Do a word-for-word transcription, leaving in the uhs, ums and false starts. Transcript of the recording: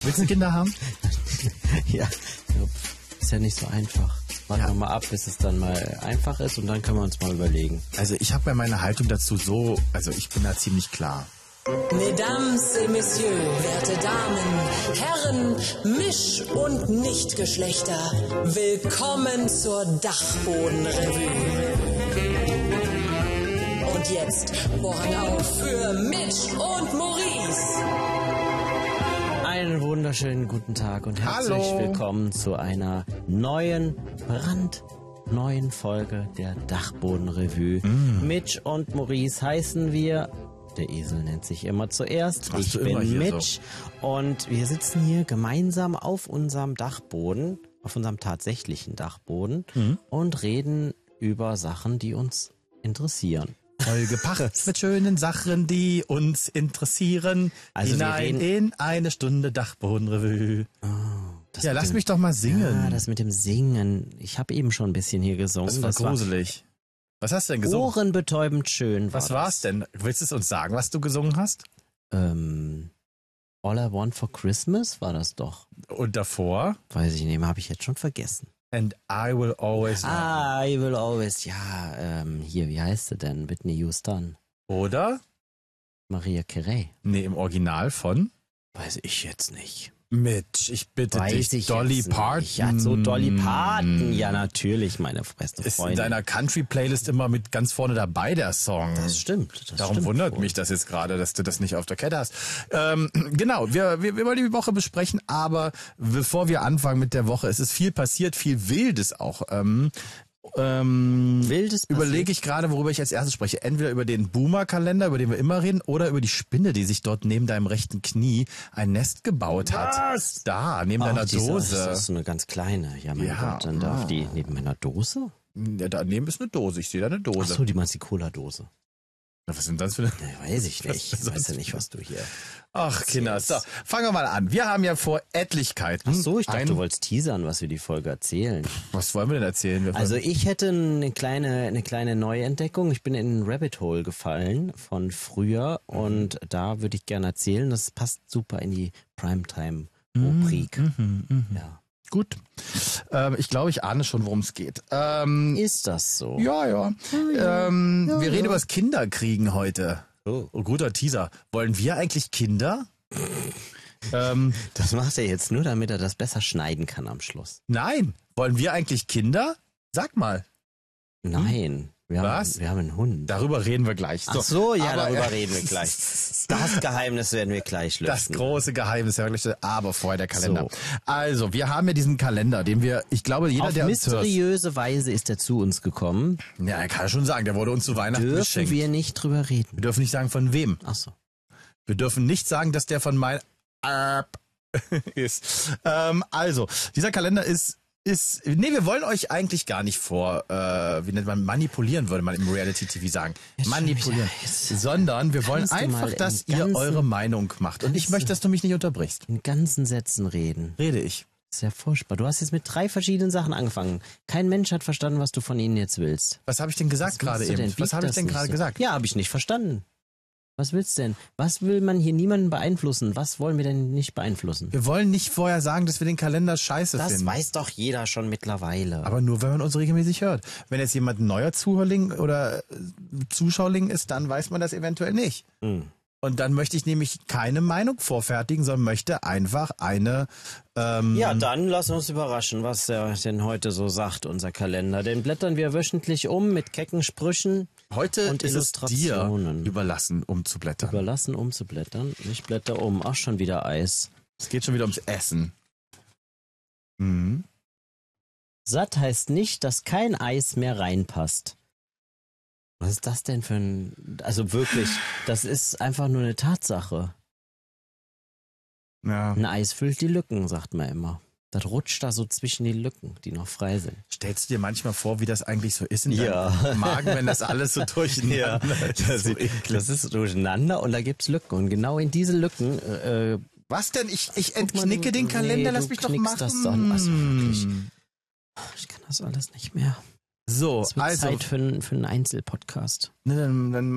Willst du Kinder haben? Ja, ist ja nicht so einfach. Warten wir mal ab, bis es dann mal einfach ist und dann können wir uns mal überlegen. Also ich habe ja meine Haltung dazu so, also ich bin da ziemlich klar. Mesdames et Messieurs, werte Damen, Herren, Misch- und Nichtgeschlechter, willkommen zur Dachbodenrevue. Und jetzt Vorhang auf für Mitch und Maurice. Einen wunderschönen guten Tag und herzlich Hallo. willkommen zu einer neuen, brandneuen Folge der Dachbodenrevue. Mm. Mitch und Maurice heißen wir. Der Esel nennt sich immer zuerst. Ich bin Mitch so. Und wir sitzen hier gemeinsam auf unserem Dachboden, auf unserem tatsächlichen Dachboden mhm. und reden über Sachen, die uns interessieren. Vollgepackt mit schönen Sachen, die uns interessieren. Also hinein in eine Stunde Dachbodenrevue. Oh, ja, lass dem, mich doch mal singen. Ja, das mit dem Singen. Ich habe eben schon ein bisschen hier gesungen. Das war das gruselig. War was hast du denn gesungen? Ohrenbetäubend schön. War was war's denn? Willst du es uns sagen, was du gesungen hast? Ähm, All I Want for Christmas war das doch. Und davor? Weiß ich nicht, habe ich jetzt schon vergessen. And I will always love you. Ah, I will always, ja, ähm, hier, wie heißt sie denn? Whitney Houston. Oder? Maria Carey. Nee, im Original von? Weiß ich jetzt nicht. Mitch, ich bitte Weiß dich, ich Dolly Parton. Ja, so Dolly Parton, ja natürlich, meine beste Ist Freundin. in deiner Country-Playlist immer mit ganz vorne dabei, der Song. Das stimmt. Das Darum stimmt wundert wohl. mich das jetzt gerade, dass du das nicht auf der Kette hast. Ähm, genau, wir, wir, wir wollen die Woche besprechen, aber bevor wir anfangen mit der Woche, es ist viel passiert, viel Wildes auch. Ähm, Ähm, Wildes überlege ich gerade, worüber ich als erstes spreche. Entweder über den Boomer-Kalender, über den wir immer reden, oder über die Spinne, die sich dort neben deinem rechten Knie ein Nest gebaut hat. Was? Da, neben Ach, deiner diese, Dose. Das ist eine ganz kleine. Ja, mein Ja, Gott, dann darf ah. die neben meiner Dose? Ja, daneben ist eine Dose. Ich sehe da eine Ach Dose. so, die meinst die Cola-Dose. Was sind das für eine... Ja, weiß ich nicht. Was Ich weiß ja nicht, was du hier... Ach, Kinder. So, fangen wir mal an. Wir haben ja vor Etlichkeiten... Ach so, ich dachte, ein... du wolltest teasern, was wir die Folge erzählen. Was wollen wir denn erzählen? Wir Also ich hätte eine kleine, eine kleine Neuentdeckung. Ich bin in ein Rabbit Hole gefallen von früher und da würde ich gerne erzählen. Das passt super in die Primetime-Rubrik. Mhm, mh, mh. Ja. Gut. Ähm, ich glaube, ich ahne schon, worum es geht. Ähm, Ist das so? ja, ja. ja. Ähm, Ja, wir ja. reden über das Kinderkriegen heute. Oh. Oh, guter Teaser. Wollen wir eigentlich Kinder? ähm, Das macht er jetzt nur, damit er das besser schneiden kann am Schluss. nein. Wollen wir eigentlich Kinder? Sag mal. Nein. Wir Was? haben, wir haben einen Hund. Darüber reden wir gleich. Ach so, ja, aber, darüber äh, reden wir gleich. Das Geheimnis werden wir gleich lösen. Das große Geheimnis, ja wirklich, aber vorher der Kalender. So. Also, wir haben ja diesen Kalender, den wir, ich glaube, jeder, Auf der uns hört, mysteriöse Weise ist er zu uns gekommen. ja, er kann schon sagen, der wurde uns zu Weihnachten Dürfen geschenkt. wir nicht drüber reden. Wir dürfen nicht sagen, von wem. Ach so. Wir dürfen nicht sagen, dass der von mein ist. Ähm, also, dieser Kalender ist ist nee, wir wollen euch eigentlich gar nicht vor, äh, wie nennt man, manipulieren, würde man im Reality-T V sagen. Jetzt Manipulieren. schon wieder, jetzt. Sondern wir wollen Kannst du einfach, mal dass im ihr ganzen- eure Meinung macht. Und ich Kannst möchte, du- dass du mich nicht unterbrichst. In ganzen Sätzen reden. Rede ich. Das ist ja furchtbar. Du hast jetzt mit drei verschiedenen Sachen angefangen. Kein Mensch hat verstanden, was du von ihnen jetzt willst. Was habe ich denn gesagt Was gerade willst du eben? denn? Was Bieg habe ich das denn nicht gerade so. gesagt? Ja, habe ich nicht verstanden. Was willst du denn? Was will man hier niemanden beeinflussen? Was wollen wir denn nicht beeinflussen? Wir wollen nicht vorher sagen, dass wir den Kalender scheiße Das finden. weiß doch jeder schon mittlerweile. Aber nur, wenn man uns regelmäßig hört. Wenn jetzt jemand ein neuer Zuhörling oder äh, Zuschauerling ist, dann weiß man das eventuell nicht. Hm. Und dann möchte ich nämlich keine Meinung vorfertigen, sondern möchte einfach eine... Ähm, Ja, dann lass uns überraschen, was er denn heute so sagt, unser Kalender. Den blättern wir wöchentlich um mit kecken Sprüchen. heute und ist es dir Illustrationen. überlassen, umzublättern. Überlassen umzublättern. Ich blätter um. Ach, schon wieder Eis. Es geht schon wieder ums Essen. Mhm. Satt heißt nicht, dass kein Eis mehr reinpasst. Was ist das denn für ein... Also wirklich, das ist einfach nur eine Tatsache. Ja. Ein Eis füllt die Lücken, sagt man immer. Das rutscht da so zwischen die Lücken, die noch frei sind. Stellst du dir manchmal vor, wie das eigentlich so ist in Ja. deinem Magen, wenn das alles so durcheinander ist? das, So das ist durcheinander und da gibt's Lücken. Und genau in diese Lücken... Äh, Was denn? Ich, ich guck mal, entknicke du- den Kalender, nee, lass du mich doch knickst machen. das doch. Also wirklich. Ich kann das alles nicht mehr. So, Es wird also, Zeit für, einen- für einen Einzelpodcast. ne, dann, dann